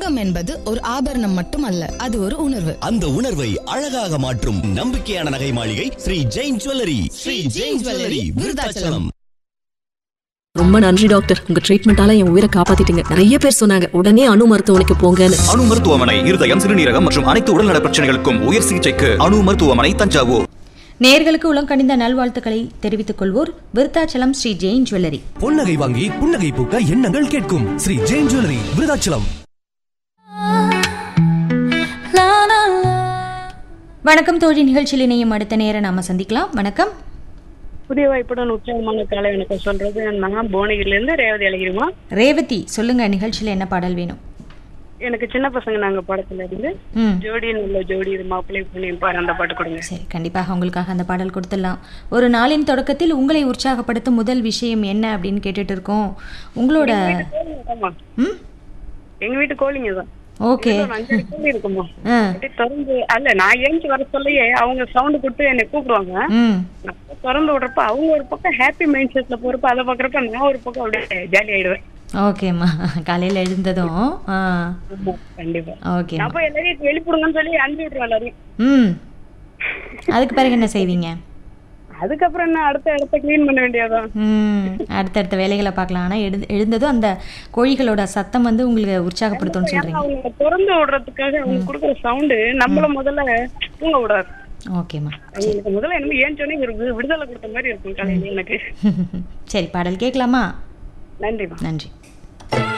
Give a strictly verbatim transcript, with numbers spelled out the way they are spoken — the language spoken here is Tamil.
தங்கம் என்பது ஒரு ஆபரணம் மட்டுமல்ல, அது ஒரு உணர்வு. அந்த உணர்வை அழகாக மாற்றும் நம்பிக்கையான நகை மாளிகை ஸ்ரீ ஜெயின் ஜுவல்லரி. ஸ்ரீ ஜெயின் ஜுவல்லரி, விருதாச்சலம். ரொம்ப நன்றி டாக்டர், உங்க ட்ரீட்மெண்டால என் உயிரை காப்பாத்திட்டீங்க. நிறைய பேர் சொன்னாங்க உடனே அணு மருத்துவமனைக்கு போங்கன்னு. அணு மருத்துவமனை இருதயம், சிறுநீரகம் மற்றும் அனைத்து உடல்நல பிரச்சனைகளுக்கும் உயர் சிகிச்சைக்கு அணு மருத்துவமனை, தஞ்சாவூர். நேயர்களுக்கு உளங்கனிந்த நல்வாழ்த்துக்களை தெரிவித்துக் கொள்வோர் விருத்தாச்சலம் ஸ்ரீ ஜெயின் ஜுவல்லரி. பொன்னகை வாங்கி புன்னகை பூக்க எண்ணங்கள் கேட்கும் ஸ்ரீ ஜெயின் ஜுவல்லரி, விருதாச்சலம். வணக்கம் தோழி, நிகழ்ச்சியில் இணையும் அடுத்த நேரம் நாம சந்திக்கலாம். வணக்கம். புதிய வாய்ப்புடன் உற்சாகமான காலை வணக்கம் சொல்றது நான் புவனகிரில இருந்து ரேவதி அழகிரிமா. ரேவதி, சொல்லுங்க, நிகழ்ச்சியில என்ன பாடல் வேணும்? எனக்கு சின்ன பசங்க நாங்க படத்துல இருந்து ஜோடி நல்ல ஜோடி இது மாப்பிள்ளை பொண்ணு பாரு அந்த பாட்டு கொடுங்க. சரி, கண்டிப்பாக உங்களுக்காக அந்த பாடல் கொடுத்துடலாம். ஒரு நாளின் தொடக்கத்தில் உங்களை உற்சாகப்படுத்தும் முதல் விஷயம் என்ன அப்படின்னு கேட்டுட்டு இருக்கோம். உங்களோட எங்க வீட்டு கோழிங்க தான். ஓகே, இருக்குமா திறந்து அல்ல நான் ஏஞ்சி வர சொல்லையே அவங்க சவுண்ட் கொடுத்து என்னை கூப்பிடுவாங்க. திறந்து விடுறப்ப அவங்க ஒரு பக்கம் ஹாப்பி மைண்ட் செட்ல போறப்ப அதை பாக்குறப்ப நான் ஒரு பக்கம் அப்படியே ஜாலி ஆயிடுவேன். ஓகேம்மா, காலையில எழுந்ததும் கண்டிப்பா ஓகே. அப்ப எல்லாரையும் வெளிப்படுங்கன்னு சொல்லி அனுப்பி விட்டுருவேன் எல்லாரையும். ம் அதுக்கு பிறகு என்ன செய்வீங்க? அதுக்கப்புறம் என்ன அடுத்த இடத்த கிளீன் பண்ண வேண்டியதான். ம் அடுத்தடுத்த வேலைகளை பார்க்கலாம். ஆனா எழு எழுந்ததும் அந்த கோழிகளோட சத்தம் வந்து உங்களுக்கு உற்சாகப்படுத்தும்னு சொல்றீங்க. அவங்க திறந்து விடுறதுக்காக அவங்க கொடுக்குற சவுண்டு நம்மள முதல்ல தூங்க விடாது. ஓகேம்மா, எனக்கு முதல்ல என்ன ஏன் சொன்னே இருக்கு விடுதலை கொடுத்த மாதிரி இருக்கும் காலையில எனக்கு. சரி, பாடல் கேட்கலாமா? நன்றிமா. நன்றி.